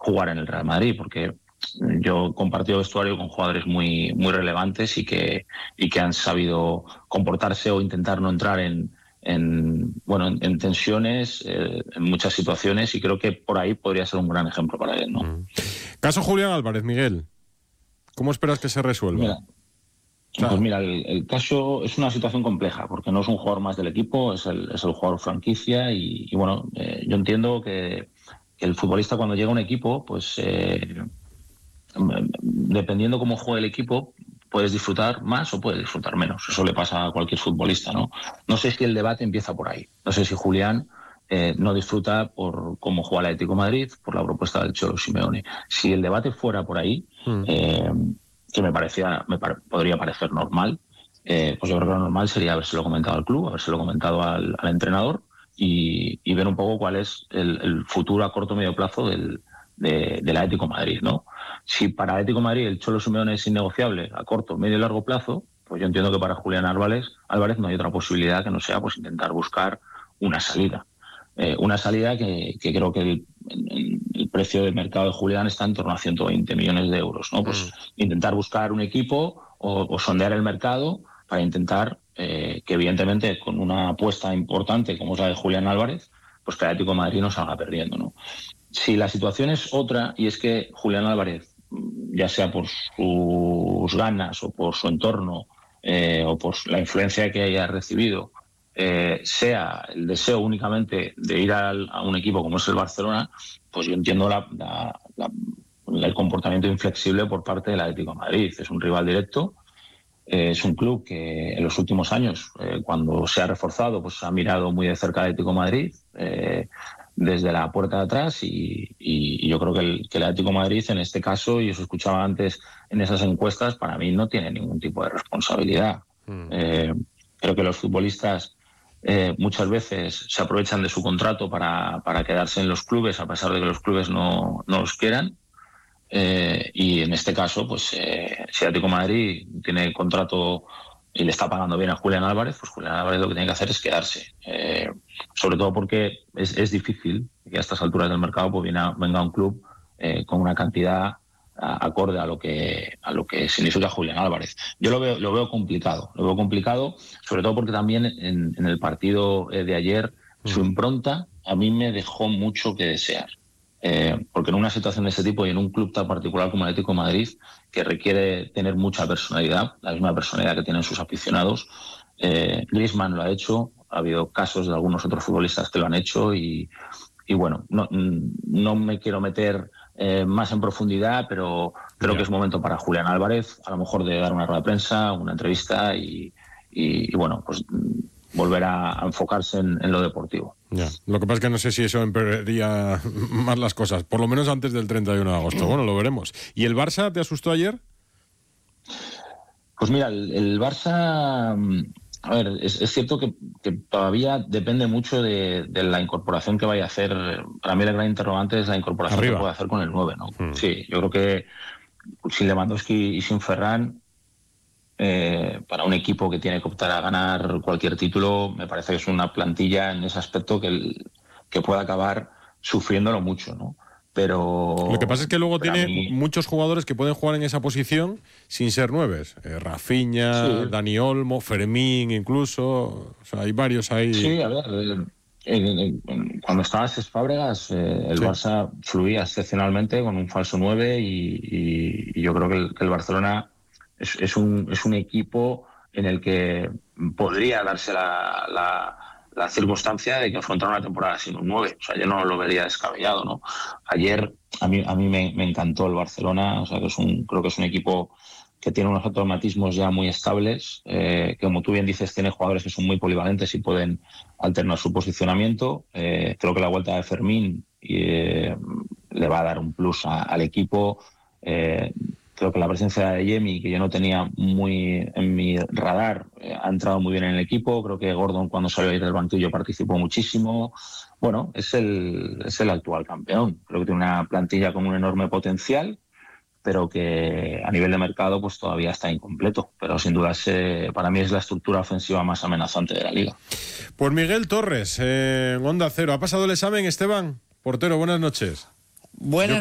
jugar en el Real Madrid, porque yo he compartido vestuario con jugadores muy, muy relevantes y que han sabido comportarse o intentar no entrar en tensiones en muchas situaciones, y creo que por ahí podría ser un gran ejemplo para él, ¿no? Caso Julián Álvarez, Miguel, ¿cómo esperas que se resuelva? Mira, el caso es una situación compleja, porque no es un jugador más del equipo, es el jugador franquicia, y yo entiendo que el futbolista, cuando llega a un equipo, pues dependiendo cómo juegue el equipo, puedes disfrutar más o puedes disfrutar menos. Eso le pasa a cualquier futbolista, ¿no? No sé si el debate empieza por ahí. No sé si Julián no disfruta por cómo juega el Atlético de Madrid, por la propuesta del Cholo Simeone. Si el debate fuera por ahí, que podría parecer normal, pues yo creo que lo normal sería habérselo comentado al club, habérselo comentado al entrenador, y ver un poco cuál es el futuro a corto o medio plazo del Atlético de Madrid, ¿no? Si para Atlético de Madrid el Cholo Simeone es innegociable a corto, medio y largo plazo, pues yo entiendo que para Julián Álvarez no hay otra posibilidad que no sea pues intentar buscar una salida. Una salida que creo que el precio del mercado de Julián está en torno a 120 millones de euros, ¿no? Pues intentar buscar un equipo o sondear el mercado para intentar que, evidentemente, con una apuesta importante como es la de Julián Álvarez, pues que el Atlético de Madrid no salga perdiendo, ¿no? Si la situación es otra, y es que Julián Álvarez, ya sea por sus ganas o por su entorno o por la influencia que haya recibido, sea el deseo únicamente de ir a un equipo como es el Barcelona, pues yo entiendo el comportamiento inflexible por parte del Atlético de Madrid. Es un rival directo, es un club que en los últimos años, cuando se ha reforzado, pues ha mirado muy de cerca al Atlético de Madrid, desde la puerta de atrás, y yo creo que el Atlético de Madrid, en este caso, y os escuchaba antes en esas encuestas, para mí no tiene ningún tipo de responsabilidad. Creo que los futbolistas muchas veces se aprovechan de su contrato para quedarse en los clubes, a pesar de que los clubes no los quieran. Y en este caso, pues si Atlético de Madrid tiene contrato y le está pagando bien a Julián Álvarez, pues Julián Álvarez lo que tiene que hacer es quedarse. Sobre todo porque es difícil que a estas alturas del mercado pues venga un club con una cantidad acorde a lo que significa Julián Álvarez. Yo lo veo complicado, sobre todo porque también en el partido de ayer su impronta a mí me dejó mucho que desear. Porque en una situación de este tipo y en un club tan particular como el Atlético de Madrid, que requiere tener mucha personalidad, la misma personalidad que tienen sus aficionados, Griezmann lo ha hecho, ha habido casos de algunos otros futbolistas que lo han hecho, y bueno, no me quiero meter más en profundidad, pero creo que es momento para Julián Álvarez, a lo mejor, de dar una rueda de prensa, una entrevista y bueno, pues volver a enfocarse en lo deportivo. Ya. Lo que pasa es que no sé si eso empeoraría más las cosas, por lo menos antes del 31 de agosto. Bueno, lo veremos. ¿Y el Barça te asustó ayer? Pues mira, el Barça, a ver, es cierto que todavía depende mucho de la incorporación que vaya a hacer. Para mí el gran interrogante es la incorporación que puede hacer con el 9, ¿no? Sí, yo creo que sin Lewandowski y sin Ferran, para un equipo que tiene que optar a ganar cualquier título, me parece que es una plantilla en ese aspecto que puede acabar sufriéndolo mucho, ¿no? Pero lo que pasa es que luego tiene muchos jugadores que pueden jugar en esa posición sin ser nueves. Rafinha, sí. Dani Olmo, Fermín incluso. O sea, hay varios ahí. Sí, a ver, cuando estaba Cesc Fábregas, el Barça fluía excepcionalmente con un falso 9, y yo creo que el Barcelona es un equipo en el que podría darse la circunstancia de que afrontara una temporada sin un 9. O sea, yo no lo vería descabellado, ¿no? Ayer a mí me encantó el Barcelona. O sea, creo que es un equipo que tiene unos automatismos ya muy estables, que, como tú bien dices, tiene jugadores que son muy polivalentes y pueden alternar su posicionamiento. Creo que la vuelta de Fermín le va a dar un plus al equipo. Creo que la presencia de Yemi, que yo no tenía muy en mi radar, ha entrado muy bien en el equipo. Creo que Gordon, cuando salió a ir del banquillo, participó muchísimo. Bueno, es el actual campeón. Creo que tiene una plantilla con un enorme potencial, pero que a nivel de mercado pues todavía está incompleto. Pero sin duda para mí es la estructura ofensiva más amenazante de la liga. Pues Miguel Torres, Onda Cero. ¿Ha pasado el examen, Esteban? Portero, buenas noches. Buenas